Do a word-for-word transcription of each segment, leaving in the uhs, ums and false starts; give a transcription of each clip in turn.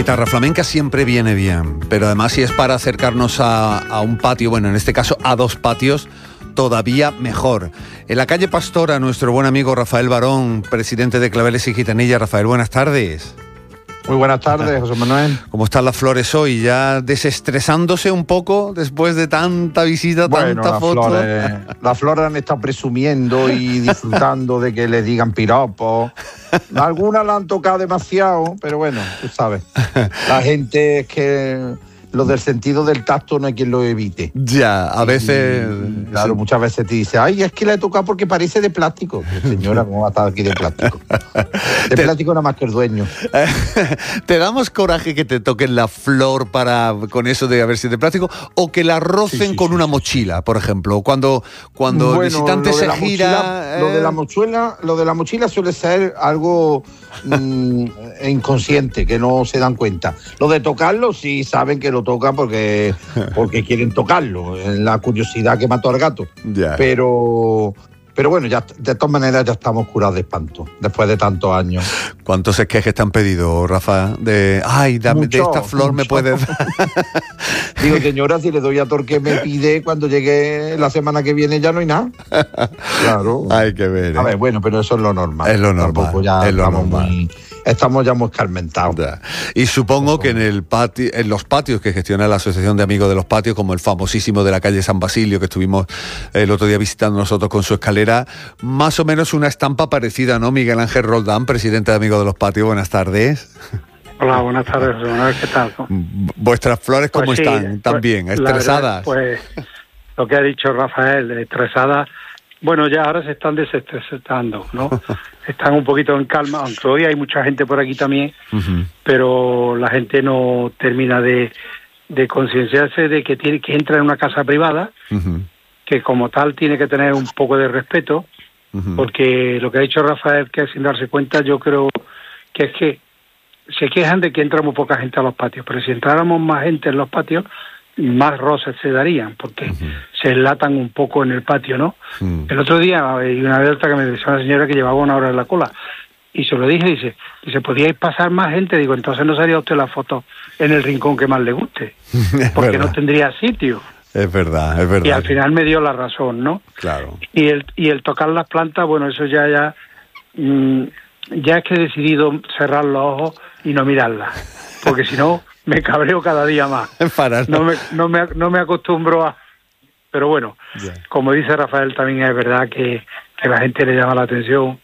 guitarra flamenca siempre viene bien, pero además si es para acercarnos a, a un patio, bueno, en este caso a dos patios, todavía mejor. En la calle Pastora, nuestro buen amigo Rafael Barón, presidente de Claveles y Gitanillas. Rafael, buenas tardes. Muy buenas tardes, José Manuel. ¿Cómo están las flores hoy? ¿Ya desestresándose un poco después de tanta visita, bueno, tanta las foto? Flores, las flores han estado presumiendo y disfrutando de que les digan piropos. Algunas la han tocado demasiado, pero bueno, tú sabes. La gente es que lo del sentido del tacto no hay quien lo evite. Ya, a veces... Y, claro, sí. Muchas veces te dice, ay, es que la he tocado porque parece de plástico. Señora, ¿cómo va a estar aquí de plástico? De te... plástico nada más que el dueño. ¿Te damos coraje que te toquen la flor para con eso de a ver si es de plástico? ¿O que la rocen sí, sí, con sí, una sí. mochila, por ejemplo? Cuando, cuando bueno, el visitante se gira... Mochila, eh... Lo de la mochila, lo de la mochila suele ser algo mmm, inconsciente, que no se dan cuenta. Lo de tocarlo sí saben que lo tocan porque, porque quieren tocarlo, la curiosidad que mató al gato. Yeah. Pero, pero bueno, ya de todas maneras ya estamos curados de espanto, después de tantos años. ¿Cuántos esquejes te han pedido, Rafa? De, ay, dame, mucho, de esta flor mucho. Me puedes dar. Digo, señora, si le doy a Tor que me pide, cuando llegue la semana que viene ya no hay nada. Claro. Hay que ver. ¿eh? A ver, bueno, pero eso es lo normal. Es lo normal. Tampoco ya es lo estamos normal. Muy... Estamos ya muy escarmentados. Ya. Y supongo que en el patio, en los patios que gestiona la Asociación de Amigos de los Patios, como el famosísimo de la calle San Basilio, que estuvimos el otro día visitando nosotros con su escalera, más o menos una estampa parecida, ¿no? Miguel Ángel Roldán, presidente de Amigos de los Patios, buenas tardes. Hola, buenas tardes, ¿qué tal? ¿Vuestras flores cómo pues sí, están? ¿También? Pues, ¿estresadas? Verdad, pues lo que ha dicho Rafael, estresadas. Bueno, ya ahora se están desestresando, ¿no? Están un poquito en calma, aunque hoy hay mucha gente por aquí también, uh-huh. pero la gente no termina de, de concienciarse de que tiene que entrar en una casa privada, uh-huh. que como tal tiene que tener un poco de respeto, uh-huh. porque lo que ha dicho Rafael, que sin darse cuenta, yo creo que es que se quejan de que entra muy poca gente a los patios, pero si entráramos más gente en los patios, más rosas se darían, porque uh-huh. se enlatan un poco en el patio, ¿no? Uh-huh. El otro día hay una alerta que me decía una señora que llevaba una hora en la cola, y se lo dije, dice, dice, ¿podíais pasar más gente? Digo, entonces no sería usted la foto en el rincón que más le guste, porque verdad. No tendría sitio. Es verdad, es verdad. Y al final me dio la razón, ¿no? Claro. Y el, y el tocar las plantas, bueno, eso ya, ya, mmm, ya es que he decidido cerrar los ojos y no mirarlas, porque si no... me cabreo cada día más. Para, no. No, me, no, me, no me acostumbro a... Pero bueno, yeah. como dice Rafael, también es verdad que, que la gente le llama la atención.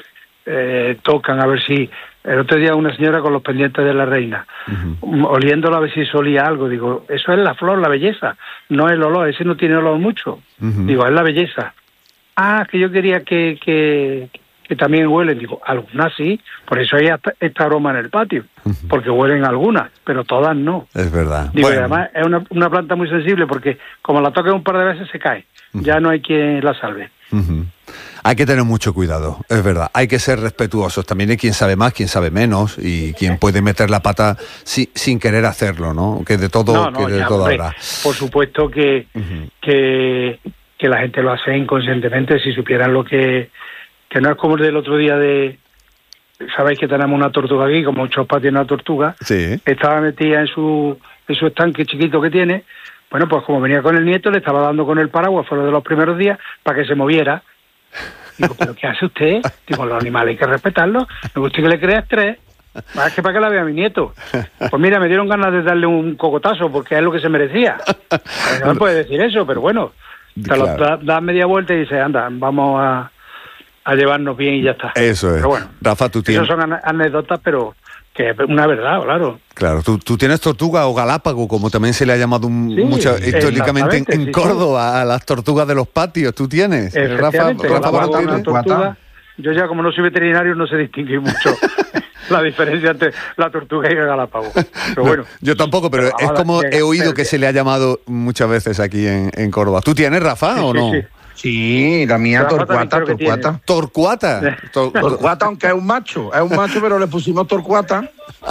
Eh, tocan a ver si... El otro día una señora con los pendientes de la reina, uh-huh. oliéndola a ver si solía algo. Digo, eso es la flor, la belleza, no el olor. Ese no tiene olor mucho. Uh-huh. Digo, es la belleza. Ah, que yo quería que... que que también huelen, digo, algunas sí, por eso hay esta aroma en el patio, uh-huh. porque huelen algunas, pero todas no. Es verdad. Digo, bueno. además es una, una planta muy sensible porque como la toques un par de veces se cae, uh-huh. ya no hay quien la salve. Uh-huh. Hay que tener mucho cuidado, es verdad, hay que ser respetuosos, también hay quien sabe más, quien sabe menos, y quien puede meter la pata si, sin querer hacerlo, ¿no? Que de todo, no, no, que de ya, todo hombre, habrá. Por supuesto que, uh-huh. que, que la gente lo hace inconscientemente, si supieran lo que... que no es como el del otro día de... Sabéis que tenemos una tortuga aquí, como Chospa tiene una tortuga. Sí. Estaba metida en su, en su estanque chiquito que tiene. Bueno, pues como venía con el nieto, le estaba dando con el paraguas, fue lo de los primeros días, para que se moviera. Digo, ¿pero qué hace usted? Digo, los animales hay que respetarlos. Me gusta que le crea estrés. Es que para que la vea mi nieto. Pues mira, me dieron ganas de darle un cocotazo, porque es lo que se merecía. No me puede decir eso, pero bueno. Te claro. lo da, da media vuelta y dice, anda, vamos a... a llevarnos bien y ya está. Eso es. Pero bueno, Rafa, tú tienes... Eso son anécdotas, pero que es una verdad, claro. Claro, tú, tú tienes tortuga o galápago, como también se le ha llamado un, sí, mucho históricamente en, en sí, Córdoba, sí. a las tortugas de los patios. ¿Tú tienes? Rafa, Rafa ¿tiene? Tortuga, yo ya como no soy veterinario no sé distinguir mucho la diferencia entre la tortuga y el galápago. Pero bueno, no, yo tampoco, pero, pero es como he oído que se le ha llamado muchas veces aquí en, en Córdoba. ¿Tú tienes, Rafa, sí, o sí, no? Sí. Sí, la mía Rafa Torcuata, también creo que Torcuata. Torcuata. Tor- Torcuata, aunque es un macho, es un macho, pero le pusimos Torcuata.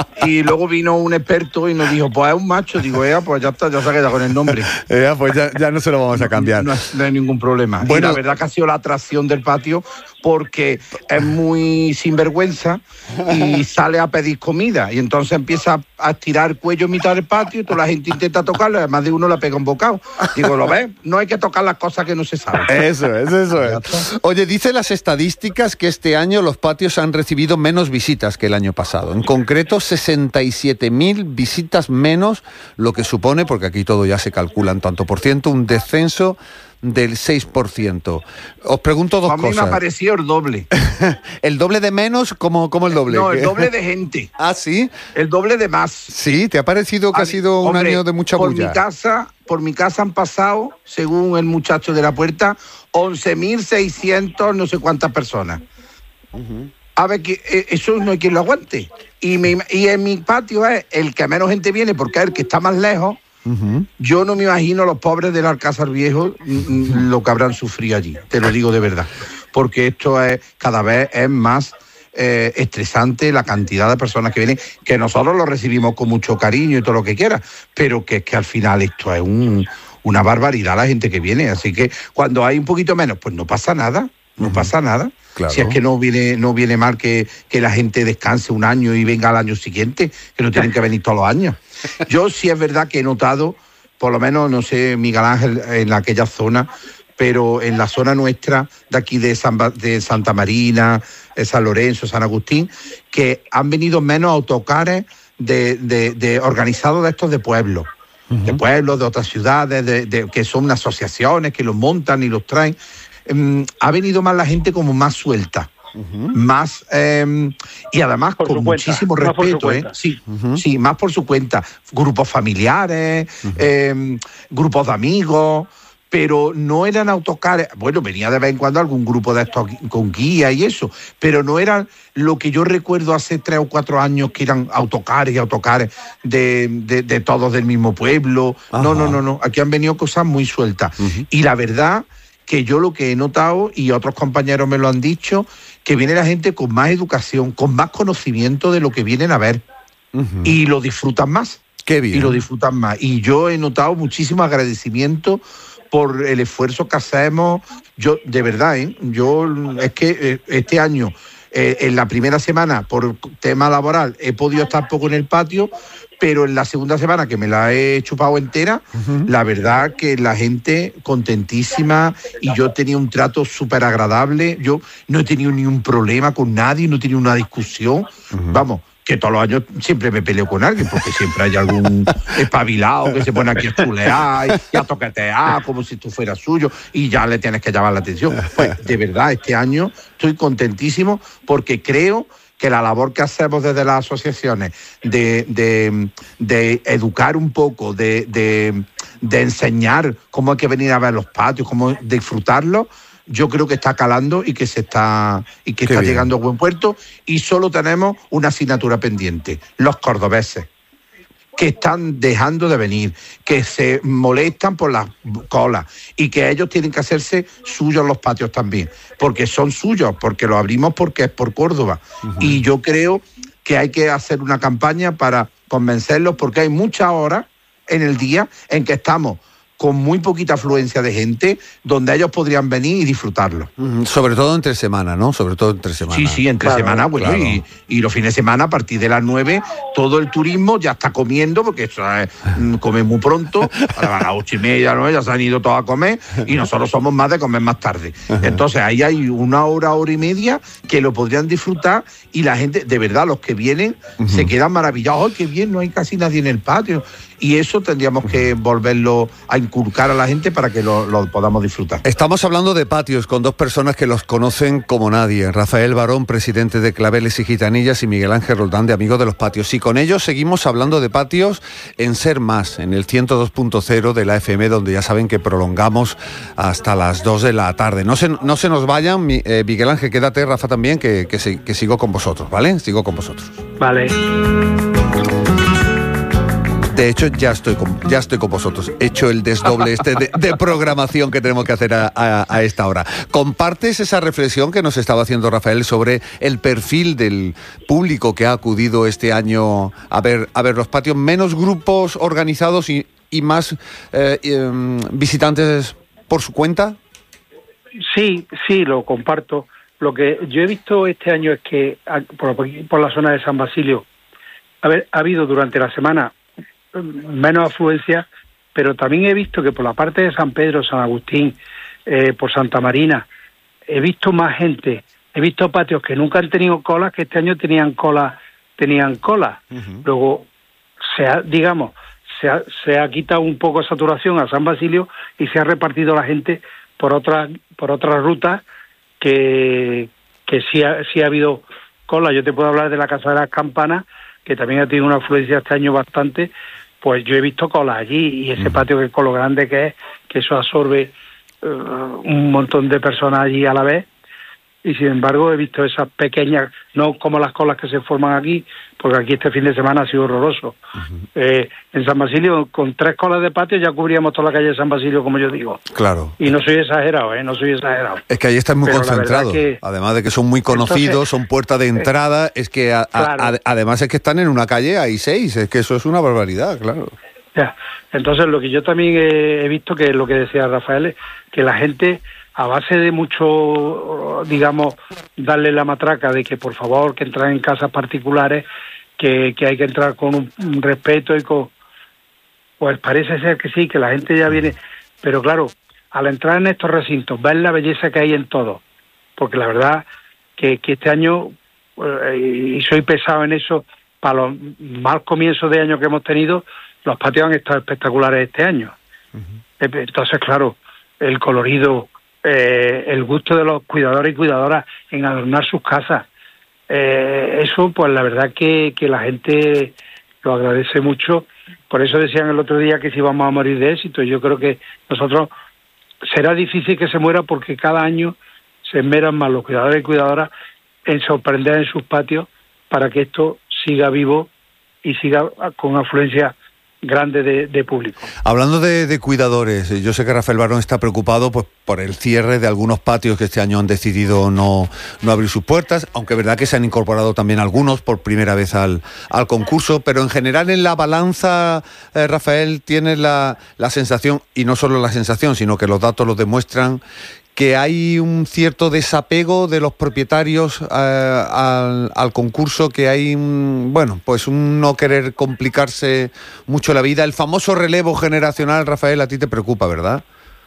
Y luego vino un experto y nos dijo, pues es un macho. Digo, ea, pues ya está, ya se ha quedado con el nombre. Eh, pues ya, ya no se lo vamos a cambiar. No, no, no hay ningún problema. Bueno. Y la verdad que ha sido la atracción del patio porque es muy sinvergüenza y sale a pedir comida. Y entonces empieza a estirar el cuello en mitad del patio y toda la gente intenta tocarlo. Y además de uno le pega un bocado. Digo, ¿lo ves? No hay que tocar las cosas que no se saben. Eso es, eso es. Oye, dice las estadísticas que este año los patios han recibido menos visitas que el año pasado. En concreto, sesenta y siete mil visitas menos, lo que supone, porque aquí todo ya se calcula en tanto por ciento, un descenso del seis por ciento. Os pregunto dos A mí cosas. me ha parecido el doble. ¿El doble de menos? ¿Cómo, cómo el doble? No, el doble de gente. ¿Ah, sí? El doble de más. Sí, ¿te ha parecido que A ha mí, sido un hombre, año de mucha por bulla? mi casa, por mi casa han pasado, según el muchacho de la puerta, once mil seiscientos no sé cuántas personas. Uh-huh. A ver, que eh, eso no hay quien lo aguante. Y, me, y en mi patio es el que menos gente viene porque es el que está más lejos. Uh-huh. Yo no me imagino los pobres del Alcázar Viejo mm, lo que habrán sufrido allí, te lo digo de verdad, porque esto es cada vez es más eh, estresante la cantidad de personas que vienen, que nosotros lo recibimos con mucho cariño y todo lo que quiera, pero que es que al final esto es un, una barbaridad la gente que viene, así que cuando hay un poquito menos, pues no pasa nada, no uh-huh. pasa nada. Claro. Si es que no viene, no viene mal que, que la gente descanse un año y venga al año siguiente, que no tienen que venir todos los años. Yo sí es verdad que he notado, por lo menos, no sé, Miguel Ángel, en aquella zona, pero en la zona nuestra, de aquí de, San, de Santa Marina, San Lorenzo, San Agustín, que han venido menos autocares de, de, de organizados de estos de pueblos. Uh-huh. De pueblos, de otras ciudades, de, de, que son asociaciones que los montan y los traen. Um, ha venido más la gente como más suelta. Uh-huh. Más um, y además por con muchísimo cuenta, respeto, ¿eh? Sí, uh-huh. sí, más por su cuenta. Grupos familiares, uh-huh. eh, grupos de amigos, pero no eran autocares. Bueno, venía de vez en cuando algún grupo de estos con guía y eso, pero no eran lo que yo recuerdo hace tres o cuatro años que eran autocares y autocares de, de, de todos del mismo pueblo. Uh-huh. No, no, no, no. Aquí han venido cosas muy sueltas. Uh-huh. Y la verdad que yo lo que he notado, y otros compañeros me lo han dicho, que viene la gente con más educación, con más conocimiento de lo que vienen a ver. Uh-huh. Y lo disfrutan más. Qué bien. Y lo disfrutan más. Y yo he notado muchísimo agradecimiento por el esfuerzo que hacemos. Yo, de verdad, ¿eh? Yo, es que eh, este año, eh, en la primera semana, por tema laboral, he podido estar poco en el patio, pero en la segunda semana, que me la he chupado entera, uh-huh. la verdad que la gente contentísima y yo tenía un trato súper agradable. Yo no he tenido ni un problema con nadie, no he tenido una discusión. Uh-huh. Vamos, que todos los años siempre me peleo con alguien, porque siempre hay algún espabilado que se pone aquí a chulear y a toquetear como si tú fueras suyo y ya le tienes que llamar la atención. Pues de verdad, este año estoy contentísimo porque creo que la labor que hacemos desde las asociaciones de, de, de educar un poco, de, de, de enseñar cómo hay que venir a ver los patios, cómo disfrutarlos, yo creo que está calando y que se está y que Qué está bien. llegando a buen puerto, y solo tenemos una asignatura pendiente, los cordobeses, que están dejando de venir, que se molestan por las colas y que ellos tienen que hacerse suyos los patios también, porque son suyos, porque los abrimos porque es por Córdoba. Uh-huh. Y yo creo que hay que hacer una campaña para convencerlos, porque hay muchas horas en el día en que estamos con muy poquita afluencia de gente, donde ellos podrían venir y disfrutarlo. Mm, sobre todo entre semana, ¿no? Sobre todo entre semana. Sí, sí, entre claro, semana, bueno, claro. y, y los fines de semana, a partir de las nueve, todo el turismo ya está comiendo, porque eso es, comen muy pronto, a las ocho y media, nueve, ya se han ido todos a comer, y nosotros somos más de comer más tarde. Entonces, ahí hay una hora, hora y media, que lo podrían disfrutar, y la gente, de verdad, los que vienen, uh-huh. se quedan maravillados. ¡Ay, qué bien! No hay casi nadie en el patio. Y eso tendríamos que volverlo a inculcar a la gente para que lo, lo podamos disfrutar. Estamos hablando de patios con dos personas que los conocen como nadie. Rafael Barón, presidente de Claveles y Gitanillas, y Miguel Ángel Roldán, de Amigos de los Patios. Y con ellos seguimos hablando de patios en Ser Más, en el ciento dos punto cero de la F M, donde ya saben que prolongamos hasta las dos de la tarde. No se, no se nos vayan, eh, Miguel Ángel, quédate, Rafa también, que, que, se, que sigo con vosotros, ¿vale? Sigo con vosotros. Vale. De hecho, ya estoy con, ya estoy con vosotros. He hecho el desdoble este de, de programación que tenemos que hacer a, a, a esta hora. ¿Compartes esa reflexión que nos estaba haciendo Rafael sobre el perfil del público que ha acudido este año a ver, a ver los patios? Menos grupos organizados y, y más eh, eh, visitantes por su cuenta. Sí, sí, lo comparto. Lo que yo he visto este año es que por, por la zona de San Basilio, a ver, ha habido durante la semana menos afluencia, pero también he visto que por la parte de San Pedro, San Agustín, eh, por Santa Marina, he visto más gente. He visto patios que nunca han tenido colas, que este año tenían cola, tenían cola. Uh-huh. Luego, se ha, digamos, se ha, se ha quitado un poco de saturación a San Basilio y se ha repartido la gente por otras por otras rutas que, que sí ha, sí ha habido cola. Yo te puedo hablar de la Casa de las Campanas, que también ha tenido una afluencia este año bastante. Pues yo he visto colas allí, y ese uh-huh. patio, que con lo grande que es, que eso absorbe uh, un montón de personas allí a la vez. Y sin embargo he visto esas pequeñas, no como las colas que se forman aquí, porque aquí este fin de semana ha sido horroroso. Uh-huh. Eh, en San Basilio, con tres colas de patio ya cubríamos toda la calle de San Basilio, como yo digo. Claro. Y no soy exagerado, ¿eh? No soy exagerado. Es que ahí están muy Pero concentrados. Que... Además de que son muy conocidos, entonces, son puertas de entrada, eh, es que a, claro. a, a, además es que están en una calle, hay seis, es que eso es una barbaridad, claro. Ya. Entonces lo que yo también he, he visto, que es lo que decía Rafael, es que la gente, a base de mucho, digamos, darle la matraca de que por favor que entrar en casas particulares, que, que hay que entrar con un, un respeto y con... Pues parece ser que sí, que la gente ya viene... Pero claro, al entrar en estos recintos, ver la belleza que hay en todo, porque la verdad que, que este año, eh, y soy pesado en eso, para los mal comienzos de año que hemos tenido, los patios han estado espectaculares este año. Uh-huh. Entonces, claro, el colorido... Eh, el gusto de los cuidadores y cuidadoras en adornar sus casas, eh, eso pues la verdad que, que la gente lo agradece mucho. Por eso decían el otro día que si vamos a morir de éxito. Yo creo que nosotros será difícil que se muera, porque cada año se esmeran más los cuidadores y cuidadoras en sorprender en sus patios para que esto siga vivo y siga con afluencia grande de, de público. Hablando de, de cuidadores, yo sé que Rafael Barón está preocupado pues, por el cierre de algunos patios que este año han decidido no, no abrir sus puertas, aunque es verdad que se han incorporado también algunos por primera vez al, al concurso, pero en general en la balanza, eh, Rafael, tienes la, la sensación, y no solo la sensación, sino que los datos lo demuestran, que hay un cierto desapego de los propietarios eh, al, al concurso, que hay un, bueno, pues un no querer complicarse mucho la vida. El famoso relevo generacional, Rafael, a ti te preocupa, ¿verdad?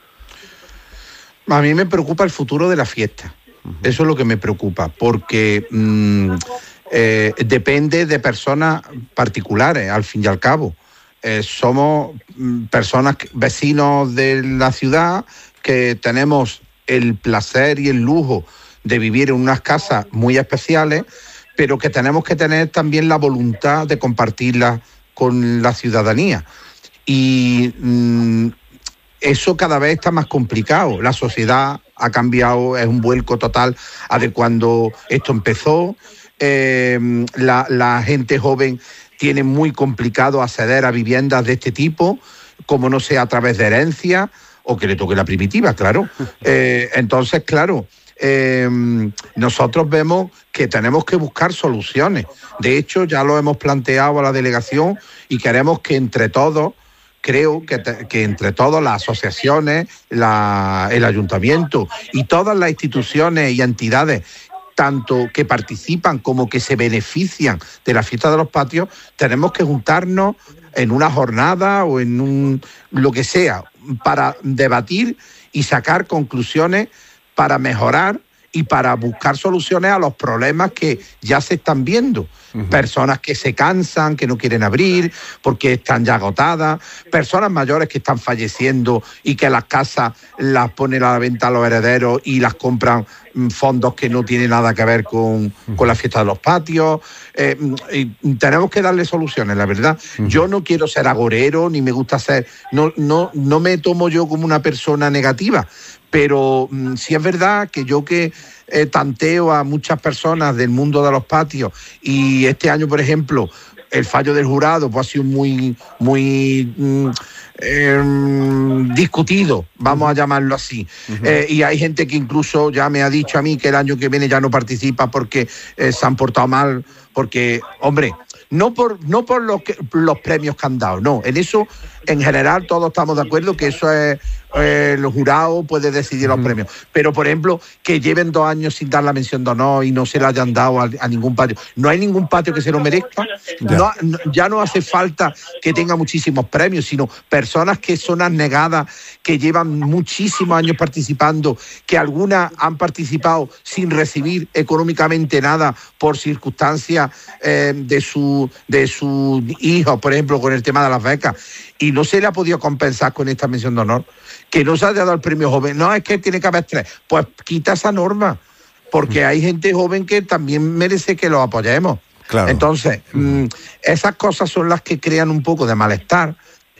A mí me preocupa el futuro de la fiesta. Uh-huh. Eso es lo que me preocupa, porque mmm, eh, depende de personas particulares, al fin y al cabo. Eh, somos mmm, personas, vecinos de la ciudad, que tenemos el placer y el lujo de vivir en unas casas muy especiales, pero que tenemos que tener también la voluntad de compartirlas con la ciudadanía. Y mmm, eso cada vez está más complicado. La sociedad ha cambiado, es un vuelco total a de cuando esto empezó. Eh, la, la gente joven tiene muy complicado acceder a viviendas de este tipo, como no sea a través de herencia, o que le toque la primitiva, claro. Eh, entonces, claro, eh, nosotros vemos que tenemos que buscar soluciones. De hecho, ya lo hemos planteado a la delegación y queremos que entre todos, creo que, te, que entre todos las asociaciones, la, el ayuntamiento y todas las instituciones y entidades, tanto que participan como que se benefician de la fiesta de los patios, tenemos que juntarnos en una jornada o en un lo que sea, para debatir y sacar conclusiones para mejorar y para buscar soluciones a los problemas que ya se están viendo. Uh-huh. Personas que se cansan, que no quieren abrir porque están ya agotadas, personas mayores que están falleciendo y que las casas las ponen a la venta a los herederos y las compran fondos que no tienen nada que ver con, uh-huh. con la fiesta de los patios. Eh, y tenemos que darle soluciones, la verdad. Uh-huh. Yo no quiero ser agorero, ni me gusta ser... No, no, no me tomo yo como una persona negativa, pero mm, sí es verdad que yo que eh, tanteo a muchas personas del mundo de los patios, y este año, por ejemplo, el fallo del jurado pues, ha sido muy, muy mm, eh, discutido, vamos a llamarlo así. Uh-huh. Eh, y hay gente que incluso ya me ha dicho a mí que el año que viene ya no participa porque eh, se han portado mal, porque, hombre, no por, no por los, que, los premios que han dado, no, en eso en general todos estamos de acuerdo que eso es, eh, el jurado puede decidir los uh-huh. premios, pero por ejemplo que lleven dos años sin dar la mención de honor y no se la hayan dado a, a ningún patio, no hay ningún patio que se lo merezca, ya. No, no, ya no hace falta que tenga muchísimos premios, sino personas que son abnegadas, que llevan muchísimos años participando, que algunas han participado sin recibir económicamente nada por circunstancias eh, de su de sus hijos, por ejemplo, con el tema de las becas, y no se le ha podido compensar con esta mención de honor, que no se haya dado el premio joven, no, es que tiene que haber tres, pues quita esa norma, porque hay gente joven que también merece que lo apoyemos. Claro. Entonces, mmm, esas cosas son las que crean un poco de malestar,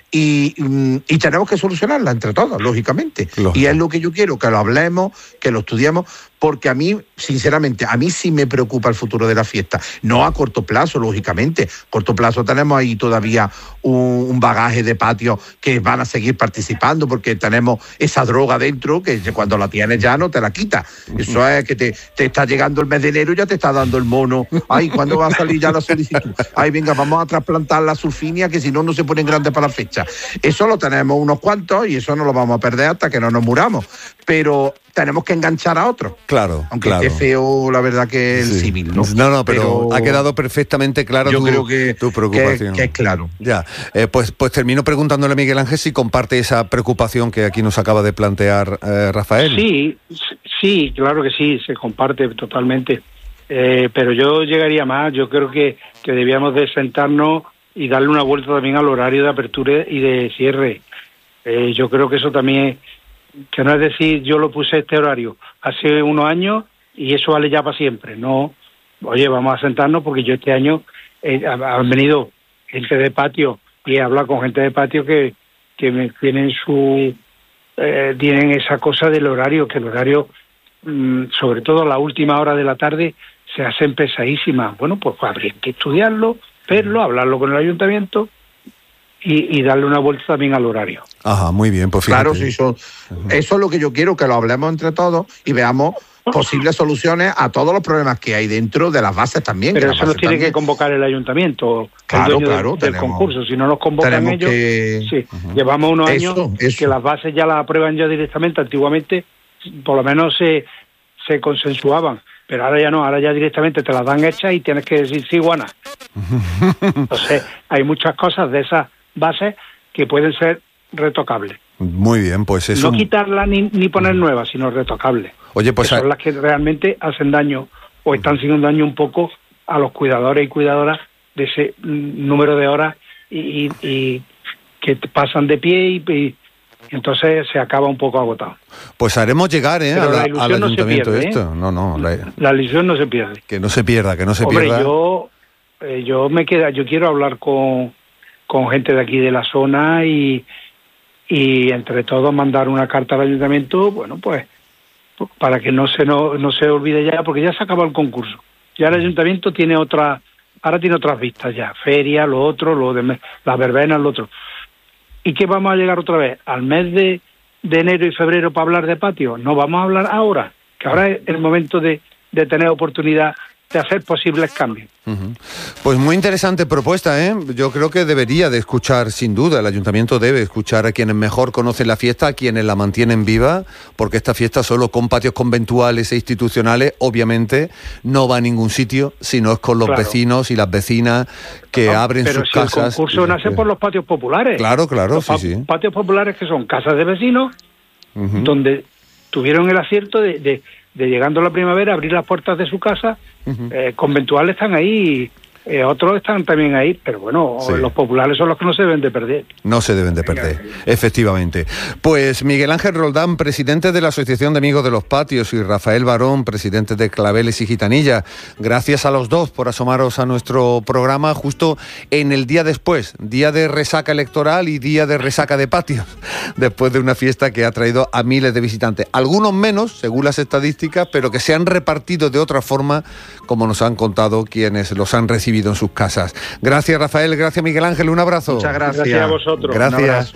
y, y tenemos que solucionarla entre todos, lógicamente. Lógico. Y es lo que yo quiero, que lo hablemos, que lo estudiemos, porque a mí, sinceramente, a mí sí me preocupa el futuro de la fiesta. No a corto plazo, lógicamente. A corto plazo tenemos ahí todavía un, un bagaje de patios que van a seguir participando, porque tenemos esa droga dentro que cuando la tienes ya no te la quita. Eso es que te, te está llegando el mes de enero y ya te está dando el mono. Ay, ¿cuándo va a salir ya la solicitud? Ay, venga, vamos a trasplantar la sulfinia, que si no, no se ponen grandes para la fecha. Eso lo tenemos unos cuantos y eso no lo vamos a perder hasta que no nos muramos. Pero tenemos que enganchar a otros. Claro, aunque claro. Es feo, la verdad, que el sí. símil, ¿no? No, no, pero, pero ha quedado perfectamente claro yo tu, creo que, tu preocupación. Que, que es claro. Ya, eh, pues, pues termino preguntándole a Miguel Ángel si comparte esa preocupación que aquí nos acaba de plantear eh, Rafael. Sí, sí, claro que sí, se comparte totalmente. Eh, pero yo llegaría más, yo creo que, que debíamos de sentarnos y darle una vuelta también al horario de apertura y de cierre. Eh, yo creo que eso también, que no es decir, yo lo puse este horario hace unos años y eso vale ya para siempre. No, oye, vamos a sentarnos porque yo este año eh, han venido gente de patio y he hablado con gente de patio que, que me tienen su eh, tienen esa cosa del horario, que el horario, mmm, sobre todo a la última hora de la tarde, se hacen pesadísimas. Bueno, pues habría que estudiarlo, verlo, hablarlo con el ayuntamiento y, y darle una vuelta también al horario. Ajá, muy bien, pues fíjate. Claro, sí, eso, eso es lo que yo quiero, que lo hablemos entre todos y veamos posibles soluciones a todos los problemas que hay dentro de las bases también. Pero eso nos tiene también que convocar el ayuntamiento, claro, el claro, del, tenemos, del concurso. Si no nos convocan ellos, que... sí. Uh-huh. Llevamos unos eso, años eso. que las bases ya las aprueban ya directamente. Antiguamente, por lo menos se, se consensuaban. Pero ahora ya no, ahora ya directamente te las dan hechas y tienes que decir sí, guana. Entonces, hay muchas cosas de esas bases que pueden ser retocables. Muy bien, pues eso... No quitarlas ni, ni poner nuevas, sino retocables. Oye, pues... Que son las que realmente hacen daño o están haciendo daño un poco a los cuidadores y cuidadoras de ese número de horas y, y, y que pasan de pie y... y entonces se acaba un poco agotado. Pues haremos llegar ¿eh? a la, la al ayuntamiento no se pierde, esto. ¿eh? No, no. La... la ilusión no se pierde. Que no se pierda, que no se Hombre, pierda. yo, eh, yo me queda, yo quiero hablar con, con gente de aquí de la zona y, y entre todos mandar una carta al ayuntamiento, bueno, pues para que no se no, no se olvide ya, porque ya se acabó el concurso. Ya el ayuntamiento tiene otra, ahora tiene otras vistas ya, feria, lo otro, lo de las verbenas, lo otro. ¿Y qué vamos a llegar otra vez? ¿Al mes de, de enero y febrero para hablar de patio? No, vamos a hablar ahora, que ahora es el momento de, de tener oportunidad de hacer posibles cambios. Uh-huh. Pues muy interesante propuesta, ¿eh? Yo creo que debería de escuchar, sin duda, el ayuntamiento debe escuchar a quienes mejor conocen la fiesta, a quienes la mantienen viva, porque esta fiesta solo con patios conventuales e institucionales, obviamente, no va a ningún sitio, sino es con los claro. vecinos y las vecinas que no, abren sus si casas. Pero el concurso nace que... por los patios populares. Claro, claro, los sí, pa- sí. Patios populares que son casas de vecinos, uh-huh. donde tuvieron el acierto de... de de llegando la primavera, abrir las puertas de su casa, uh-huh. eh, conventuales están ahí, eh, otros están también ahí, pero bueno, sí. los populares son los que no se deben de perder. No se deben de perder, efectivamente. Pues Miguel Ángel Roldán, presidente de la Asociación de Amigos de los Patios, y Rafael Barón, presidente de Claveles y Gitanilla, gracias a los dos por asomaros a nuestro programa justo en el día después, día de resaca electoral y día de resaca de patios, después de una fiesta que ha traído a miles de visitantes, algunos menos, según las estadísticas, pero que se han repartido de otra forma, como nos han contado quienes los han recibido recibido en sus casas. Gracias, Rafael, gracias, Miguel Ángel, un abrazo. Muchas gracias. Gracias a vosotros. Gracias.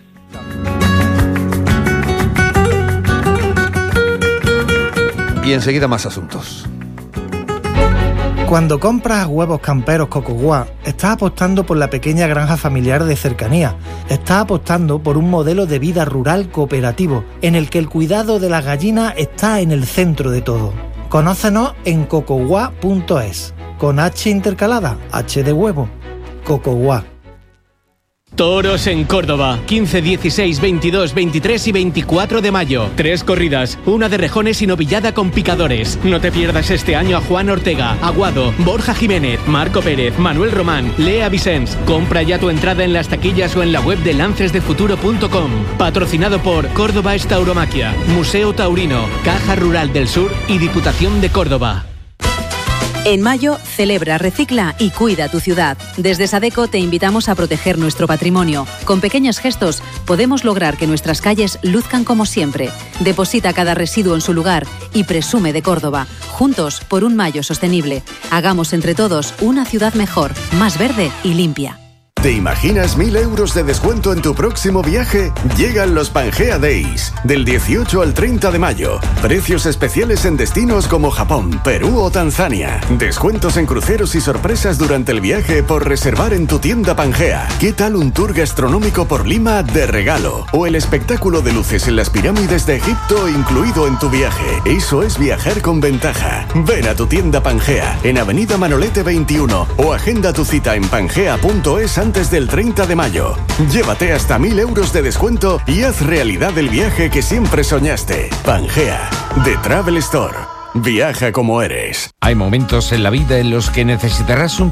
Y enseguida más asuntos. Cuando compras huevos camperos Cocoguá, estás apostando por la pequeña granja familiar de cercanía. Estás apostando por un modelo de vida rural cooperativo, en el que el cuidado de las gallinas está en el centro de todo. Conócenos en cocoguá punto es, con H intercalada, H de huevo. Cocoguá. Toros en Córdoba, quince, dieciséis, veintidós, veintitrés y veinticuatro de mayo. Tres corridas, una de rejones y novillada con picadores. No te pierdas este año a Juan Ortega, Aguado, Borja Jiménez, Marco Pérez, Manuel Román, Lea Vicens. Compra ya tu entrada en las taquillas o en la web de lances de futuro punto com. Patrocinado por Córdoba es Tauromaquia, Museo Taurino, Caja Rural del Sur y Diputación de Córdoba. En mayo, celebra, recicla y cuida tu ciudad. Desde Sadeco te invitamos a proteger nuestro patrimonio. Con pequeños gestos podemos lograr que nuestras calles luzcan como siempre. Deposita cada residuo en su lugar y presume de Córdoba. Juntos por un mayo sostenible. Hagamos entre todos una ciudad mejor, más verde y limpia. ¿Te imaginas mil euros de descuento en tu próximo viaje? Llegan los Pangea Days, del dieciocho al treinta de mayo. Precios especiales en destinos como Japón, Perú o Tanzania. Descuentos en cruceros y sorpresas durante el viaje por reservar en tu tienda Pangea. ¿Qué tal un tour gastronómico por Lima de regalo? O el espectáculo de luces en las pirámides de Egipto incluido en tu viaje. Eso es viajar con ventaja. Ven a tu tienda Pangea, en Avenida Manolete veintiuno, o agenda tu cita en pangea punto es antes del treinta de mayo. Llévate hasta mil euros de descuento y haz realidad el viaje que siempre soñaste. Pangea, de Travel Store. Viaja como eres. Hay momentos en la vida en los que necesitarás un